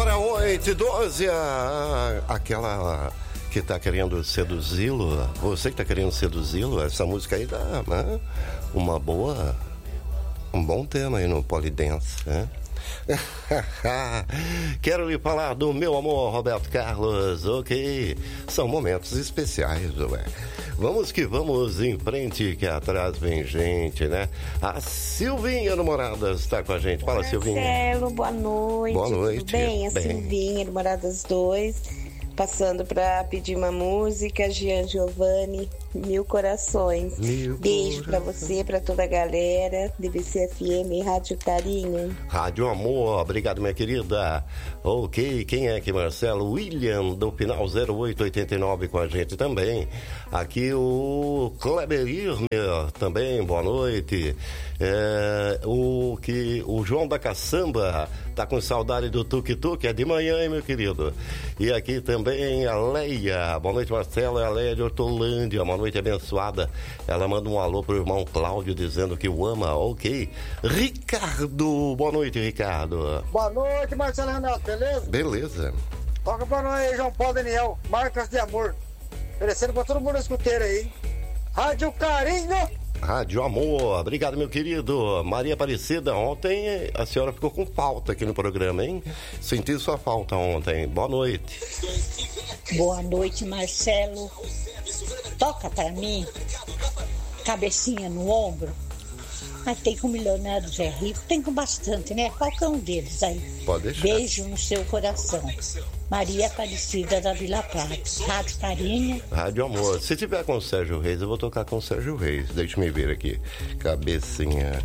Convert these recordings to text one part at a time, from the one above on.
Agora 8h12, aquela que tá querendo seduzi-lo, você que tá querendo seduzi-lo, essa música aí dá, né? Um bom tema aí no Polydance, né? Quero lhe falar do meu amor, Roberto Carlos, ok? São momentos especiais, ué. Vamos que vamos em frente, que atrás vem gente, né? A Silvinha do Moradas está com a gente. Fala, Silvinha. Marcelo, boa noite. Boa noite. Tudo bem? Silvinha do Moradas 2. Passando para pedir uma música, Gian Giovanni, Mil Corações. Beijo para você, para toda a galera, DBC FM, Rádio Carinho. Rádio Amor, obrigado, minha querida. Ok, quem é aqui, Marcelo? William, do final 0889 com a gente também. Aqui o Kleber Irmer, também, boa noite. O João da Caçamba tá com saudade do Tuk-Tuk, é de manhã, hein, meu querido? E aqui também a Leia, boa noite, Marcelo, é a Leia de Hortolândia, uma noite abençoada. Ela manda um alô pro irmão Cláudio dizendo que o ama, ok. Ricardo, boa noite, Ricardo. Boa noite, Marcelo Renato, beleza? Beleza. Toca pra nós aí, João Paulo Daniel, Marcas de Amor. Oferecendo pra todo mundo escuteiro aí. Rádio Carinho. Rádio Amor, obrigado, meu querido. Maria Aparecida, ontem a senhora ficou com falta aqui no programa, hein? Senti sua falta ontem. Boa noite. Boa noite, Marcelo. Toca pra mim, Cabecinha no Ombro. Mas tem com o Milionário Zé Rico, tem com bastante, né? Qualquer um deles aí. Pode deixar. Beijo no seu coração. Maria Aparecida da Vila Prata. Rádio Carinho. Rádio Amor. Se tiver com o Sérgio Reis, eu vou tocar com o Sérgio Reis. Deixa-me ver aqui. Cabecinha.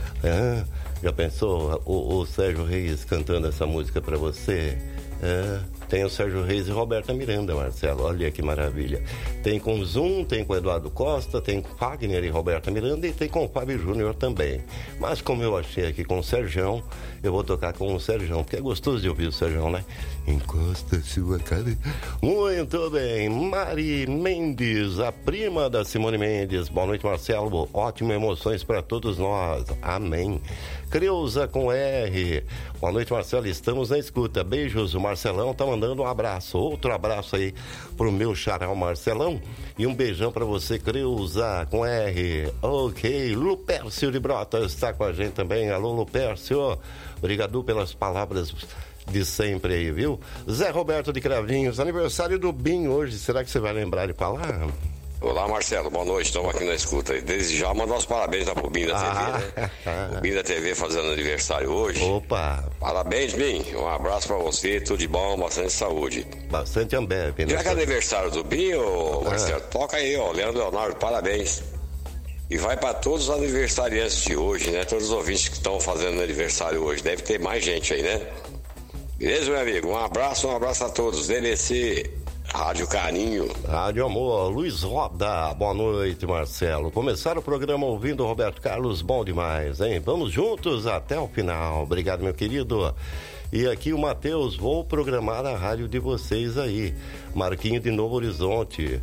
Já pensou o Sérgio Reis cantando essa música pra você? Tem o Sérgio Reis e Roberta Miranda, Marcelo. Olha que maravilha. Tem com o Zoom, tem com o Eduardo Costa, tem com Fagner e Roberta Miranda e tem com o Fábio Júnior também. Mas como eu achei aqui com o Serjão, eu vou tocar com o Serjão, porque é gostoso de ouvir o Serjão, né? Encosta sua cara. Muito bem. Mari Mendes, a prima da Simone Mendes. Boa noite, Marcelo. Ótimas emoções para todos nós. Amém. Creuza com R. Boa noite, Marcelo. Estamos na escuta. Beijos. O Marcelão tá mandando um abraço. Outro abraço aí pro meu xará, o Marcelão. E um beijão pra você, Creuza com R. Ok. Lupércio de Brotas está com a gente também. Alô, Lupércio. Obrigado pelas palavras de sempre aí, viu? Zé Roberto de Cravinhos, aniversário do Binho hoje. Será que você vai lembrar de falar? Olá, Marcelo, boa noite, estamos aqui na escuta. Desde já mandar os parabéns pro Binho da TV, né? O Binho da TV fazendo aniversário hoje. Opa! Parabéns, Binho, um abraço pra você, tudo de bom, bastante saúde. Bastante Ambev, né? Já que é aniversário do Binho, Marcelo, toca aí, ó, Leandro Leonardo, parabéns. E vai pra todos os aniversariantes de hoje, né? Todos os ouvintes que estão fazendo aniversário hoje, deve ter mais gente aí, né? Beleza, meu amigo? Um abraço a todos. DBC Rádio Carinho. Rádio Amor, Luiz Roda, boa noite, Marcelo. Começaram o programa ouvindo o Roberto Carlos, bom demais, hein? Vamos juntos até o final. Obrigado, meu querido. E aqui o Matheus, vou programar a rádio de vocês aí. Marquinho de Novo Horizonte.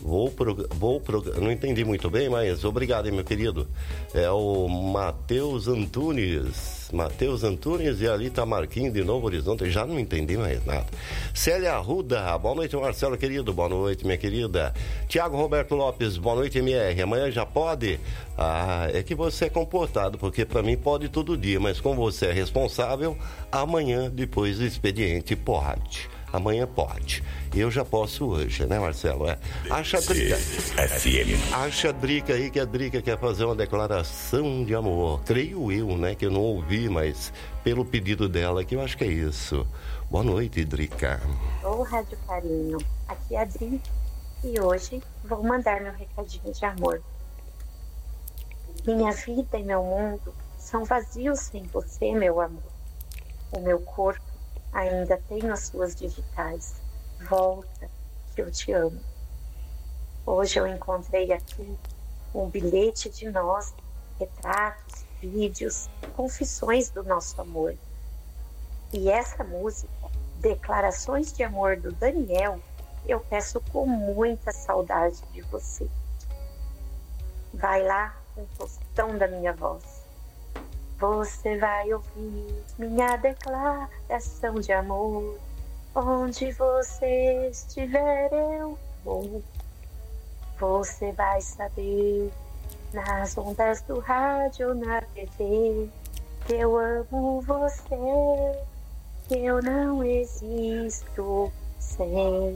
Não entendi muito bem, mas obrigado, hein, meu querido. É o Matheus Antunes. E ali tá Marquinho de Novo Horizonte. Já não entendi mais nada. Célia Arruda, boa noite, Marcelo, querido. Boa noite, minha querida. Tiago Roberto Lopes, boa noite, MR. Amanhã já pode? É que você é comportado, porque pra mim pode todo dia, mas como você é responsável, amanhã, depois do expediente, pode. Amanhã pode. Eu já posso hoje, né, Marcelo? Acha a Drica. Acha a Drica aí, que a Drica quer fazer uma declaração de amor. Creio eu, né, que eu não ouvi, mas pelo pedido dela, que eu acho que é isso. Boa noite, Drica. Ô, Rádio Carinho. Aqui é a Drica. E hoje vou mandar meu recadinho de amor. Minha vida e meu mundo são vazios sem você, meu amor. O meu corpo ainda tem as suas digitais. Volta, que eu te amo. Hoje eu encontrei aqui um bilhete de nós, retratos, vídeos, confissões do nosso amor. E essa música, Declarações de Amor do Daniel, eu peço com muita saudade de você. Vai lá, um tostão da minha voz. Você vai ouvir minha declaração de amor. Onde você estiver, eu vou. Você vai saber, nas ondas do rádio ou na TV, que eu amo você, que eu não existo sem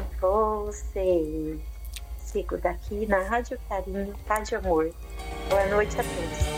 você. Sigo daqui na Rádio Carinho, Rádio Amor. Boa noite a todos.